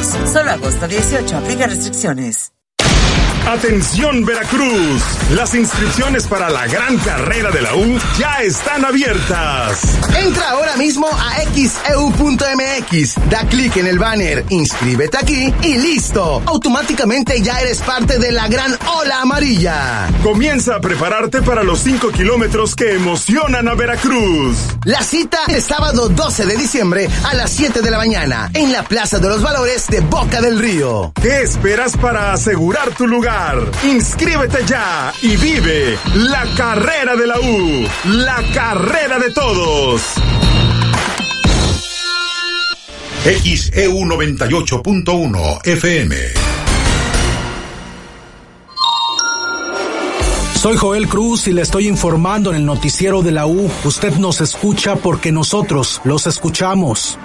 Cruz. Solo agosto 18, aplica restricciones. Atención Veracruz, las inscripciones para la gran carrera de la U ya están abiertas. Entra ahora mismo a xeu.mx, da clic en el banner, inscríbete aquí y listo. Automáticamente ya eres parte de la gran ola amarilla. Comienza a prepararte para los 5 kilómetros que emocionan a Veracruz. La cita es sábado 12 de diciembre a las 7 de la mañana en la Plaza de los Valores de Boca del Río. ¿Qué esperas para asegurar tu lugar? Inscríbete ya y vive la carrera de la U, la carrera de todos. XEU 98.1 FM. Soy Joel Cruz y le estoy informando en el noticiero de la U. Usted nos escucha porque nosotros los escuchamos.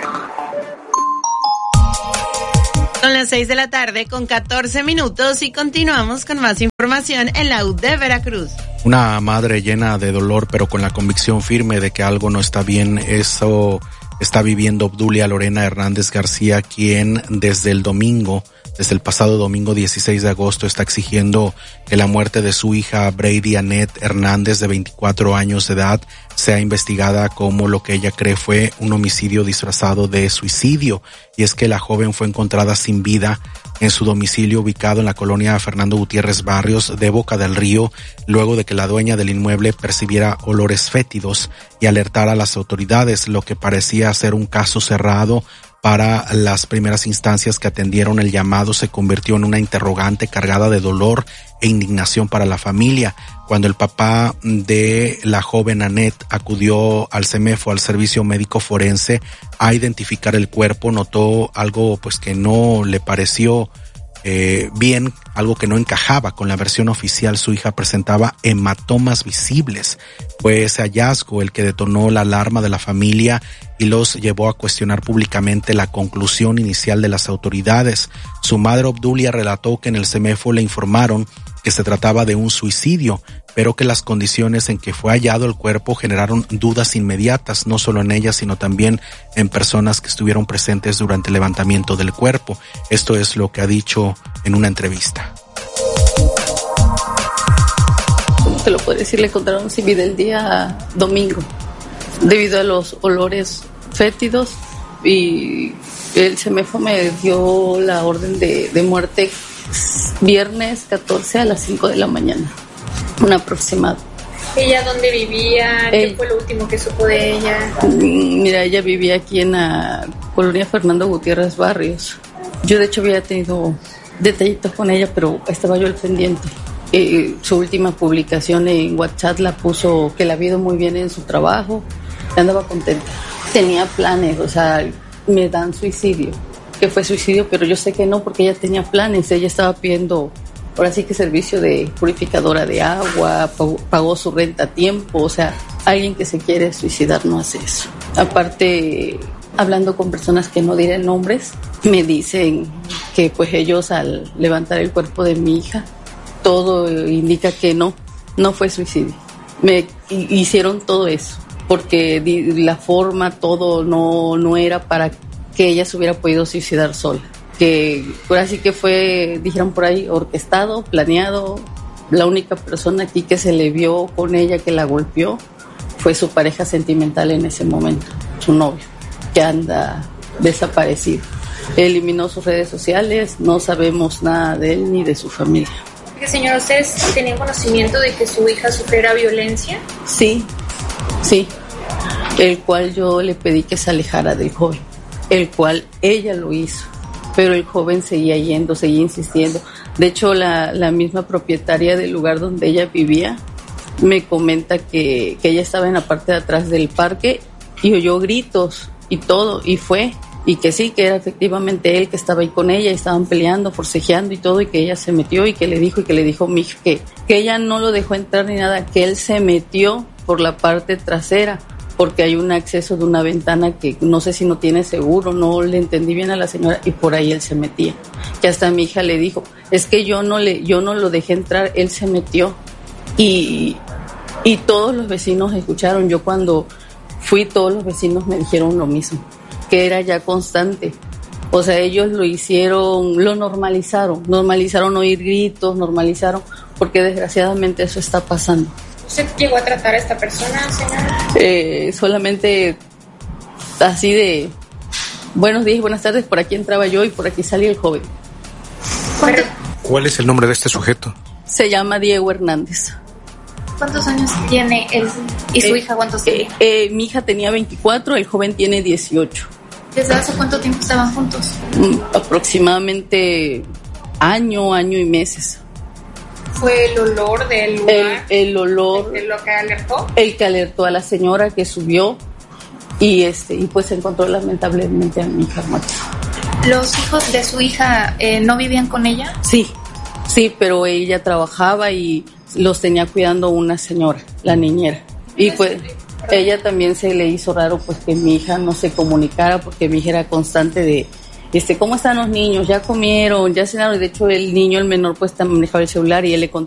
Son las 6 de la tarde con 14 minutos y continuamos con más información en la U de Veracruz. Una madre llena de dolor pero con la convicción firme de que algo no está bien, eso está viviendo Obdulia Lorena Hernández García, quien desde el pasado domingo 16 de agosto está exigiendo que la muerte de su hija Brady Annette Hernández, de 24 años de edad, sea investigada como lo que ella cree fue un homicidio disfrazado de suicidio. Y es que la joven fue encontrada sin vida en su domicilio ubicado en la colonia Fernando Gutiérrez Barrios de Boca del Río, luego de que la dueña del inmueble percibiera olores fétidos y alertara a las autoridades, lo que parecía ser un caso cerrado. Para las primeras instancias que atendieron el llamado se convirtió en una interrogante cargada de dolor e indignación para la familia. Cuando el papá de la joven Annette acudió al CEMEFO, al Servicio Médico Forense, a identificar el cuerpo, notó algo pues que no le pareció bien, algo que no encajaba con la versión oficial. Su hija presentaba hematomas visibles. Fue ese hallazgo el que detonó la alarma de la familia y los llevó a cuestionar públicamente la conclusión inicial de las autoridades. Su madre Obdulia relató que en el CEMEFO le informaron que se trataba de un suicidio, pero que las condiciones en que fue hallado el cuerpo generaron dudas inmediatas, no solo en ella, sino también en personas que estuvieron presentes durante el levantamiento del cuerpo. Esto es lo que ha dicho en una entrevista. ¿Cómo te lo puedo decir? Le encontraron sin vida el día domingo, debido a los olores fétidos, y el CEMEFO me dio la orden de muerte viernes 14 a las 5 de la mañana, un aproximado. ¿Ella dónde vivía? ¿Qué fue lo último que supo de ella? Mira, ella vivía aquí en la colonia Fernando Gutiérrez Barrios. Yo de hecho había tenido detallitos con ella, pero estaba yo al pendiente. Su última publicación en WhatsApp la puso que la había ido muy bien en su trabajo, andaba contenta. Tenía planes, o sea, me dan suicidio, que fue suicidio, pero yo sé que no, porque ella tenía planes. Ella estaba pidiendo, ahora sí que servicio de purificadora de agua, pagó su renta a tiempo. O sea, alguien que se quiere suicidar no hace eso. Aparte, hablando con personas que no diré nombres, me dicen que pues ellos al levantar el cuerpo de mi hija, todo indica que no fue suicidio. Me hicieron todo eso, porque la forma, todo no era para que ella se hubiera podido suicidar sola. Que por así que fue, dijeron por ahí, orquestado, planeado. La única persona aquí que se le vio con ella, que la golpeó, fue su pareja sentimental en ese momento, su novio, que anda desaparecido. Eliminó sus redes sociales, no sabemos nada de él ni de su familia. Señora, ¿ustedes tenían conocimiento de que su hija sufriera violencia? Sí, el cual yo le pedí que se alejara del joven, el cual ella lo hizo, pero el joven seguía yendo, seguía insistiendo. De hecho, la misma propietaria del lugar donde ella vivía me comenta que ella estaba en la parte de atrás del parque y oyó gritos y todo, y fue, y que sí, que era efectivamente él que estaba ahí con ella, y estaban peleando, forcejeando y todo, y que ella se metió y que le dijo mi hija que ella no lo dejó entrar ni nada, que él se metió por la parte trasera, porque hay un acceso de una ventana que no sé si no tiene seguro, no le entendí bien a la señora, y por ahí él se metía. Que hasta mi hija le dijo, es que yo no lo dejé entrar, él se metió. Y todos los vecinos escucharon. Yo cuando fui, todos los vecinos me dijeron lo mismo, que era ya constante. O sea, ellos lo hicieron, lo normalizaron oír gritos, porque desgraciadamente eso está pasando. ¿Usted llegó a tratar a esta persona, señora? Solamente así de buenos días, buenas tardes, por aquí entraba yo y por aquí salía el joven. ¿Cuál es el nombre de este sujeto? Se llama Diego Hernández. ¿Cuántos años tiene él? ¿Y su hija cuántos tiene? Mi hija tenía 24, el joven tiene 18. ¿Desde hace cuánto tiempo estaban juntos? Aproximadamente año y meses. ¿Fue el olor del lugar? El olor. ¿De lo que alertó? El que alertó a la señora que subió y pues se encontró lamentablemente a mi hija muerta. ¿Los hijos de su hija no vivían con ella? Sí, pero ella trabajaba y los tenía cuidando una señora, la niñera. Y pues ella también se le hizo raro pues que mi hija no se comunicara, porque mi hija era constante de ¿cómo están los niños? ¿Ya comieron? ¿Ya cenaron? Y de hecho el niño, el menor, pues manejaba el celular y él le contestaba